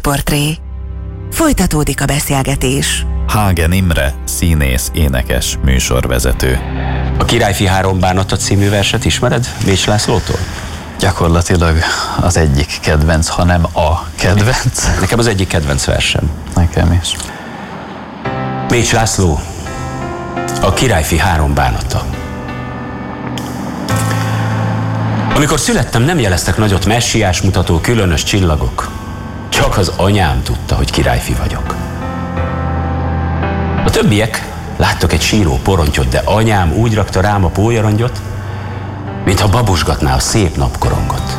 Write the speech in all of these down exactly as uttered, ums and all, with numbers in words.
Sztárportré. Folytatódik a beszélgetés. Hagen Imre, színész, énekes, műsorvezető. A Királyfi három bánata című verset ismered Mécs Lászlótól? Gyakorlatilag az egyik kedvenc, hanem a kedvenc. Nekem az egyik kedvenc versem. Nekem is. Mécs László, a Királyfi három bánata. Amikor születtem, nem jeleztek nagyot messiás mutató különös csillagok. Csak az anyám tudta, hogy királyfi vagyok. A többiek láttak egy síró porontyot, de anyám úgy rakta rám a pólyarongyot, mintha babusgatná a szép napkorongot.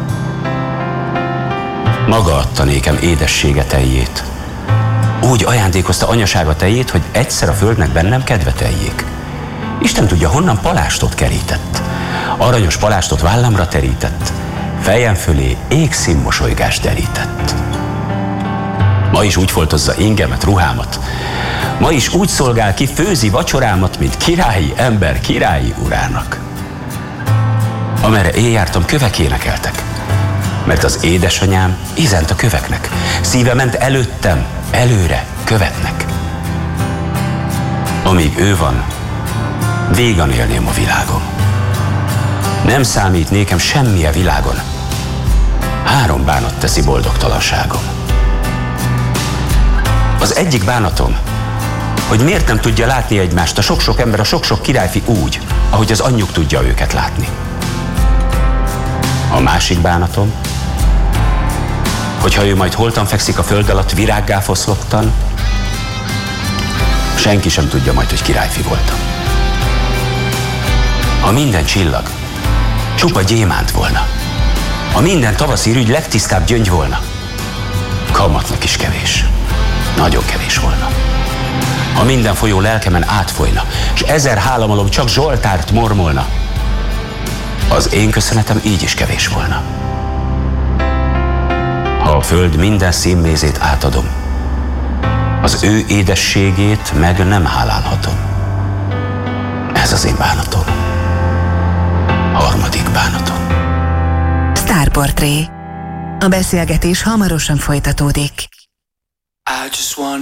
Maga adta nékem édessége tejjét. Úgy ajándékozta anyasága tejjét, hogy egyszer a földnek bennem kedve teljék. Isten tudja, honnan palástot kerített. Aranyos palástot vállamra terített, fejem fölé égszínmosolygást derített. Ma is úgy foltozza ingemet, ruhámat. Ma is úgy szolgál ki, főzi vacsorámat, mint királyi ember királyi urának. Amerre én jártam, kövek énekeltek, mert az édesanyám izent a köveknek. Szíve ment előttem, előre követnek. Amíg ő van, vígan élném a világon. Nem számít nékem semmi a világon. Három bánat teszi boldogtalanságom. Az egyik bánatom, hogy miért nem tudja látni egymást a sok-sok ember, a sok-sok királyfi úgy, ahogy az anyjuk tudja őket látni. A másik bánatom, hogyha ő majd holtan fekszik a föld alatt virággá foszlottan, senki sem tudja majd, hogy királyfi voltam. Ha minden csillag csupa gyémánt volna, ha minden tavaszi rügy legtisztább gyöngy volna, kamatnak is kevés, nagyon kevés volna. Ha minden folyó lelkemen átfolyna, és ezer hálamalom csak Zsoltárt mormolna, az én köszönetem így is kevés volna. Ha a föld minden színmézét átadom, az ő édességét meg nem hálálhatom. Ez az én bánatom. Harmadik bánatom. Sztárportré. A beszélgetés hamarosan folytatódik. I just wanna